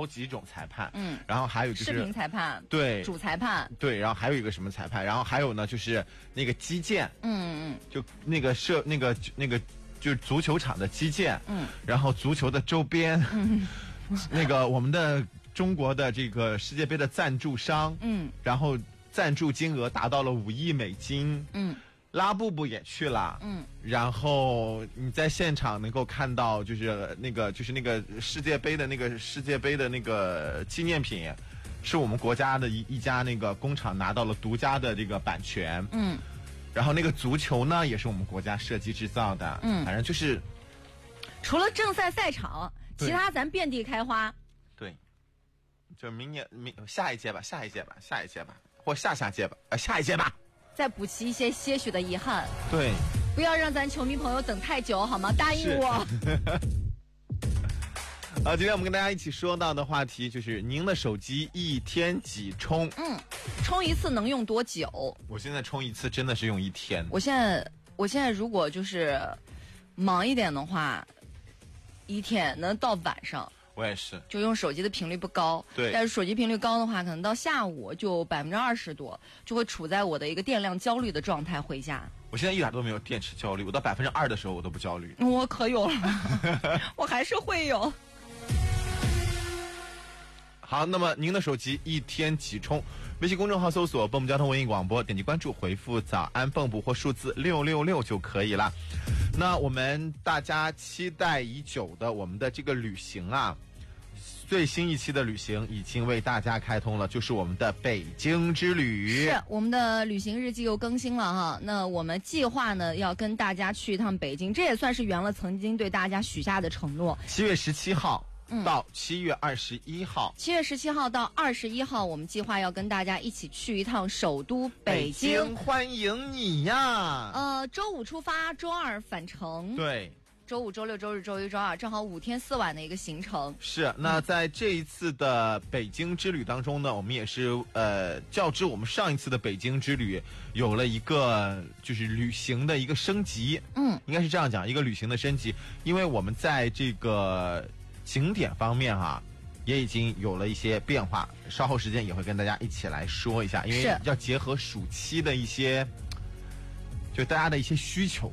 好几种裁判，然后还有就是视频裁判， 对， 主裁判， 对，然后还有一个什么裁判，然后还有呢就是那个击剑，就那个就是足球场的击剑，然后足球的周边，那个我们的中国的这个世界杯的赞助商，然后赞助金额达到了5亿美金，拉布布也去了，然后你在现场能够看到就是那个世界杯的那个纪念品，是我们国家的一家那个工厂拿到了独家的这个版权，然后那个足球呢也是我们国家设计制造的，反正就是除了正赛赛场，其他咱遍地开花。 对，就是下一届吧，或下届吧，下一届吧， 再补齐一些些许的遗憾。 对， 不要让咱球迷朋友等太久，好吗？答应我。 今天我们跟大家一起说到的话题就是您的手机一天几充？ 充一次能用多久？ 我现在充一次真的是用1天。 我现在如果就是忙一点的话，1天能到晚上。 我也是， 就用手机的频率不高， 对， 但是手机频率高的话，可能到下午就20%多，就会处在我的一个电量焦虑的状态回家。 我现在一点都没有电池焦虑，我到2%的时候我都不焦虑。 我可有了，我还是会有。 好，那么您的手机一天几充？微信公众号搜索蹦蹦交通文艺广播，点击关注，回复早安蹦蹦或数字666就可以了。那我们大家期待已久的我们的这个旅行啊，最新一期的旅行已经为大家开通了，就是我们的北京之旅。 是，我们的旅行日记又更新了哈。那我们计划呢要跟大家去一趟北京，这也算是圆了曾经对大家许下的承诺。 7月17号到7月21号 ，7月17号到21号，我们计划要跟大家一起去一趟首都北京， 欢迎你呀！ 周5出发，周2返程。 对， 周5、周6、周日、周1、周2，正好5天4晚的一个行程。 是，那在这一次的北京之旅当中呢，我们也是较之我们上一次的北京之旅有了一个就是旅行的一个升级。应该是这样讲，一个旅行的升级，因为我们在这个景点方面也已经有了一些变化，稍后时间也会跟大家一起来说一下，因为要结合暑期的一些就大家的一些需求。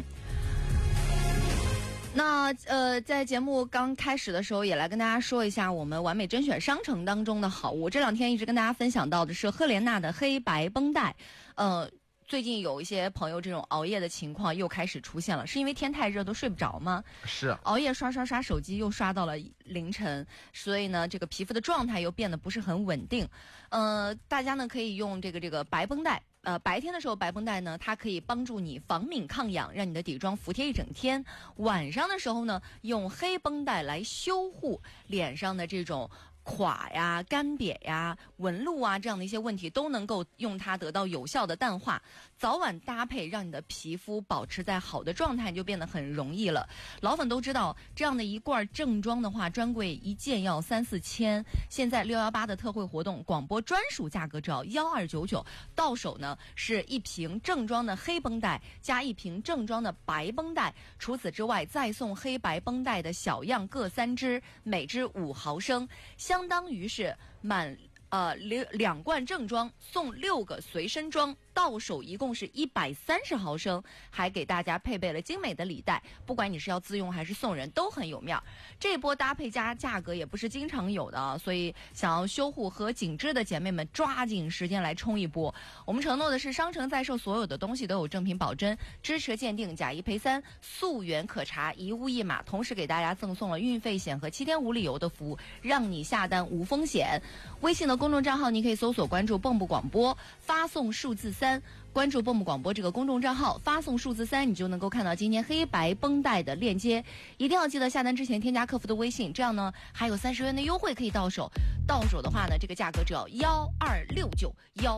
那在节目刚开始的时候，也来跟大家说一下我们完美甄选商城当中的好物。这2天一直跟大家分享到的是赫莲娜的黑白绷带，最近有一些朋友这种熬夜的情况又开始出现了，是因为天太热都睡不着吗？ 是， 熬夜刷手机又刷到了凌晨，所以呢这个皮肤的状态又变得不是很稳定。大家呢可以用这个白绷带。白天的时候白绷带呢，它可以帮助你防敏抗痒，让你的底妆服帖一整天。晚上的时候呢，用黑绷带来修护脸上的这种垮呀、干瘪呀、纹路啊这样的一些问题，都能够用它得到有效的淡化。早晚搭配，让你的皮肤保持在好的状态，就变得很容易了。老粉都知道，这样的一罐正装的话，专柜一件要3、4千，现在618的特惠活动，广播专属价格只要1299，到手呢是1瓶正装的黑绷带加1瓶正装的白绷带，除此之外再送黑白绷带的小样各3支，每支5毫升，相当于是满2罐正装送6个随身装，到手一共是130毫升，还给大家配备了精美的礼袋，不管你是要自用还是送人都很有面儿。这波搭配加价格也不是经常有的啊，所以想要修护和紧致的姐妹们抓紧时间来冲一波。我们承诺的是商城在售所有的东西都有正品保真，支持鉴定，假1赔3，溯源可查，一物一码，同时给大家赠送了运费险和7天无理由的服务，让你下单无风险。微信的公众账号你可以搜索关注蹦蹦广播，发送数字3，关注蹦蹦广播这个公众账号，发送数字3，你就能够看到今天黑白绷带的链接。一定要记得下单之前添加客服的微信，这样呢还有30元的优惠可以到手。到手的话呢，这个价格只要1269。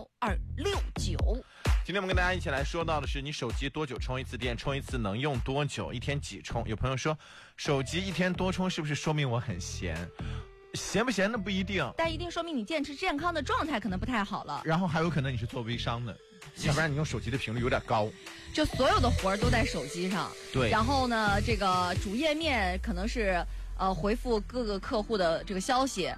今天我们跟大家一起来说到的是，你手机多久充一次电，充一次能用多久，一天几充？有朋友说，手机一天多充是不是说明我很闲？闲不闲的不一定， 但一定说明你健康的状态可能不太好了。 然后还有可能你是做微商的，要不然你用手机的频率有点高。 就所有的活儿都在手机上。 对。 然后呢，这个主页面可能是回复各个客户的这个消息，